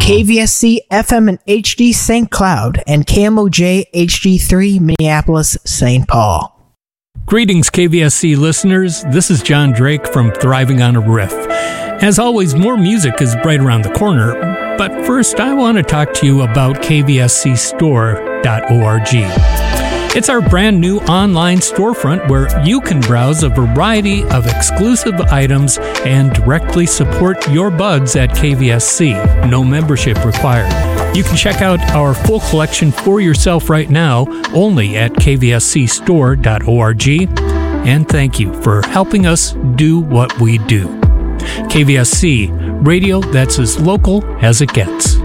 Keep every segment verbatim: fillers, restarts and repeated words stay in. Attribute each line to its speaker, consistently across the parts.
Speaker 1: K V S C F M and H D Saint Cloud, and K M O J H D three Minneapolis Saint Paul.
Speaker 2: Greetings, K V S C listeners. This is John Drake from Thriving on a Riff. As always, more music is right around the corner, but first I want to talk to you about K V S C store dot org. It's our brand new online storefront where you can browse a variety of exclusive items and directly support your buds at K V S C. No membership required. You can check out our full collection for yourself right now only at K V S C store dot org. And thank you for helping us do what we do. K V S C, radio that's as local as it gets.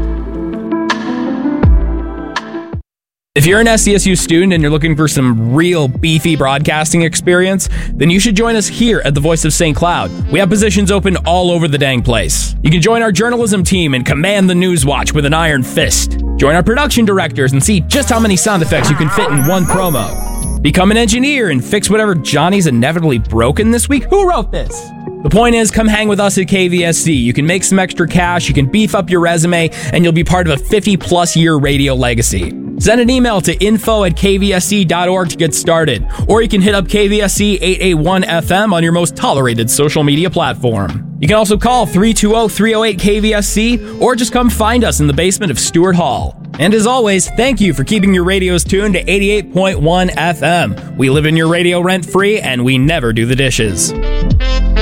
Speaker 3: If you're an S D S U student and you're looking for some real beefy broadcasting experience, then you should join us here at the Voice of Saint Cloud. We have positions open all over the dang place. You can join our journalism team and command the news watch with an iron fist. Join our production directors and see just how many sound effects you can fit in one promo. Become an engineer and fix whatever Johnny's inevitably broken this week. Who wrote this? The point is, come hang with us at K V S C. You can make some extra cash, you can beef up your resume, and you'll be part of a fifty-plus year radio legacy. Send an email to info at K V S C dot org to get started, or you can hit up K V S C eight eighty-one F M on your most tolerated social media platform. You can also call three two zero, three zero eight K V S C, or just come find us in the basement of Stewart Hall. And as always, thank you for keeping your radios tuned to eighty-eight point one F M. We live in your radio rent-free, and we never do the dishes.